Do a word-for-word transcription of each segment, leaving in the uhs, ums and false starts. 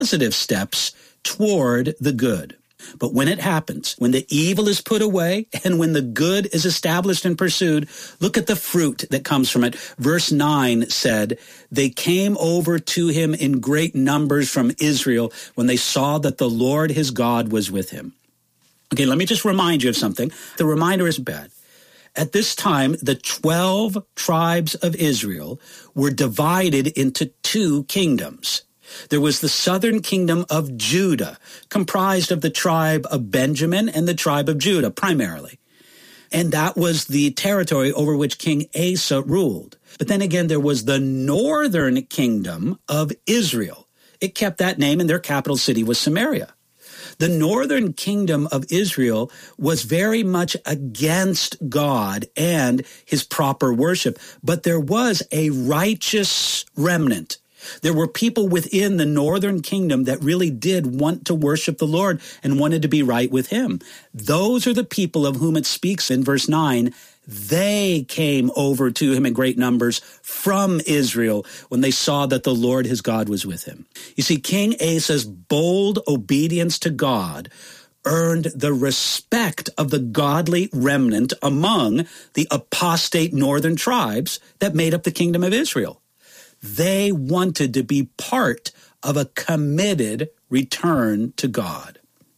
positive steps toward the good. But when it happens, when the evil is put away and when the good is established and pursued, look at the fruit that comes from it. Verse nine said, they came over to him in great numbers from Israel when they saw that the Lord his God was with him. Okay, let me just remind you of something. The reminder is bad. At this time, the twelve tribes of Israel were divided into two kingdoms. There was the southern kingdom of Judah, comprised of the tribe of Benjamin and the tribe of Judah, primarily. And that was the territory over which King Asa ruled. But then again, there was the northern kingdom of Israel. It kept that name, and their capital city was Samaria. The northern kingdom of Israel was very much against God and his proper worship, but there was a righteous remnant. There were people within the northern kingdom that really did want to worship the Lord and wanted to be right with him. Those are the people of whom it speaks in verse nine. They came over to him in great numbers from Israel when they saw that the Lord his God was with him. You see, King Asa's bold obedience to God earned the respect of the godly remnant among the apostate northern tribes that made up the kingdom of Israel. They wanted to be part of a committed return to God.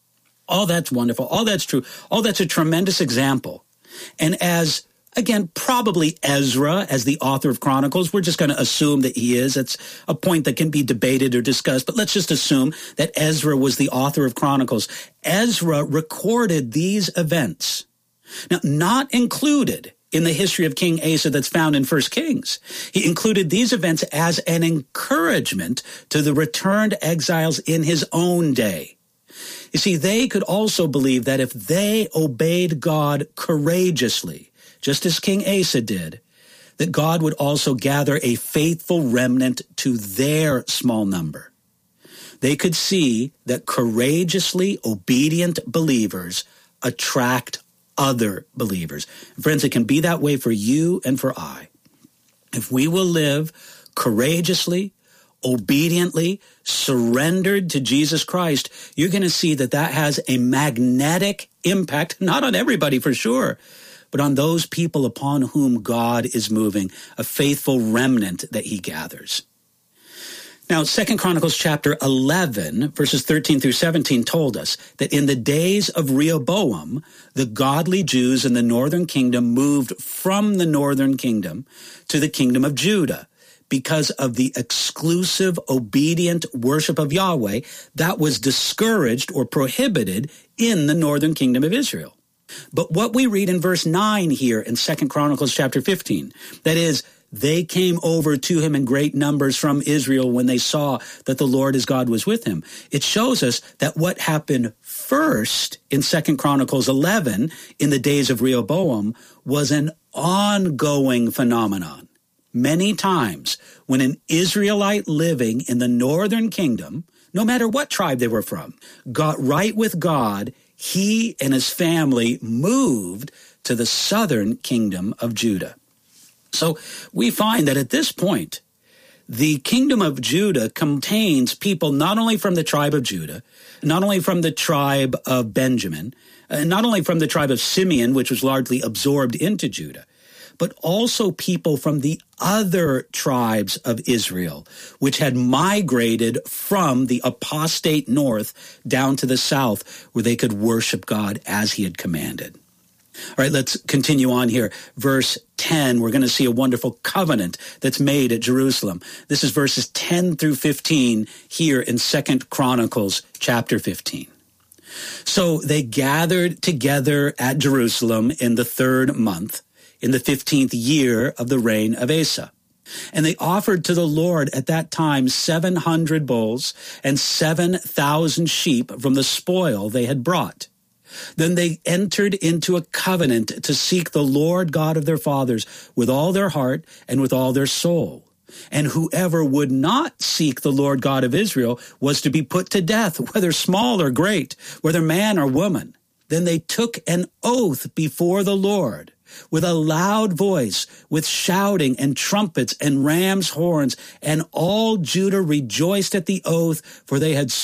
All that's wonderful. All that's true. All that's a tremendous example. And as, again, probably Ezra, as the author of Chronicles, we're just going to assume that he is. It's a point that can be debated or discussed, but let's just assume that Ezra was the author of Chronicles. Ezra recorded these events. Now, not included in the history of King Asa that's found in First Kings. He included these events as an encouragement to the returned exiles in his own day. You see, they could also believe that if they obeyed God courageously, just as King Asa did, that God would also gather a faithful remnant to their small number. They could see that courageously obedient believers attract other believers. Friends, it can be that way for you and for I. If we will live courageously, obediently, surrendered to Jesus Christ, you're going to see that that has a magnetic impact, not on everybody for sure, but on those people upon whom God is moving, a faithful remnant that he gathers. Now, Second Chronicles chapter eleven, verses thirteen through seventeen told us that in the days of Rehoboam, the godly Jews in the northern kingdom moved from the northern kingdom to the kingdom of Judah because of the exclusive, obedient worship of Yahweh that was discouraged or prohibited in the northern kingdom of Israel. But what we read in verse nine here in Second Chronicles chapter fifteen, that is, they came over to him in great numbers from Israel when they saw that the Lord his God was with him. It shows us that what happened first in Second Chronicles eleven in the days of Rehoboam was an ongoing phenomenon. Many times when an Israelite living in the northern kingdom, no matter what tribe they were from, got right with God, he and his family moved to the southern kingdom of Judah. So we find that at this point, the kingdom of Judah contains people not only from the tribe of Judah, not only from the tribe of Benjamin, and not only from the tribe of Simeon, which was largely absorbed into Judah, but also people from the other tribes of Israel, which had migrated from the apostate north down to the south, where they could worship God as he had commanded. All right, let's continue on here. Verse ten, we're going to see a wonderful covenant that's made at Jerusalem. This is verses ten through fifteen here in Second Chronicles chapter fifteen. So they gathered together at Jerusalem in the third month, in the fifteenth year of the reign of Asa. And they offered to the Lord at that time seven hundred bulls and seven thousand sheep from the spoil they had brought. Then they entered into a covenant to seek the Lord God of their fathers with all their heart and with all their soul. And whoever would not seek the Lord God of Israel was to be put to death, whether small or great, whether man or woman. Then they took an oath before the Lord with a loud voice, with shouting and trumpets and ram's horns, and all Judah rejoiced at the oath, for they had